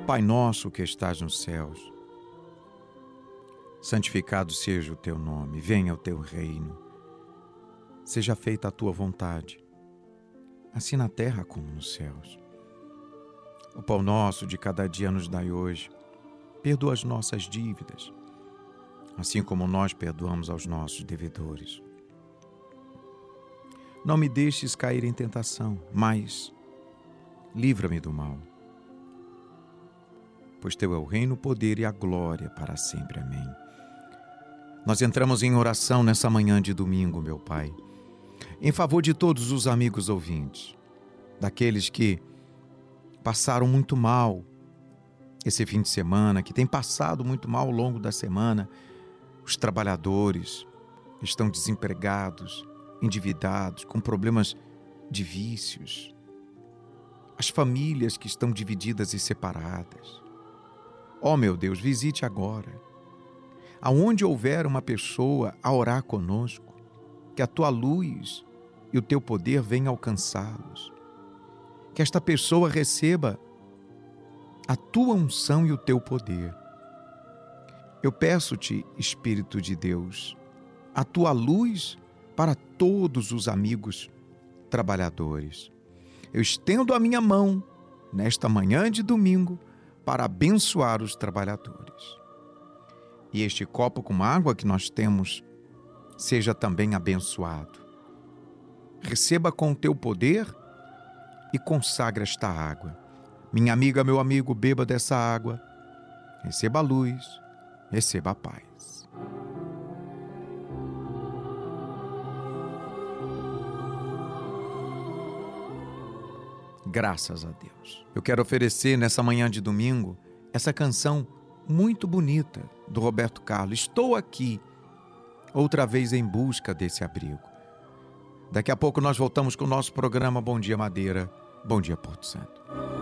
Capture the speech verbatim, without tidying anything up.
Pai nosso que estás nos céus, santificado seja o teu nome, venha o teu reino. Seja feita a tua vontade, assim na terra como nos céus. O pão nosso de cada dia nos dai hoje. Perdoa as nossas dívidas, assim como nós perdoamos aos nossos devedores. Não me deixes cair em tentação, mas livra-me do mal. Pois teu é o reino, o poder e a glória para sempre. Amém. Nós entramos em oração nessa manhã de domingo, meu Pai, em favor de todos os amigos ouvintes, daqueles que passaram muito mal esse fim de semana, que têm passado muito mal ao longo da semana, os trabalhadores que estão desempregados, endividados, com problemas de vícios, as famílias que estão divididas e separadas. Ó, meu Deus, visite agora. Aonde houver uma pessoa a orar conosco, que a tua luz e o teu poder venham alcançá-los. Que esta pessoa receba a tua unção e o teu poder. Eu peço-te, Espírito de Deus, a tua luz para todos os amigos trabalhadores. Eu estendo a minha mão nesta manhã de domingo para abençoar os trabalhadores. E este copo com água que nós temos seja também abençoado. Receba com o teu poder e consagra esta água. Minha amiga, meu amigo, beba dessa água. Receba a luz, receba a paz. Graças a Deus. Eu quero oferecer nessa manhã de domingo essa canção muito bonita do Roberto Carlos. Estou aqui, outra vez em busca desse abrigo. Daqui a pouco nós voltamos com o nosso programa Bom Dia Madeira, Bom Dia Porto Santo.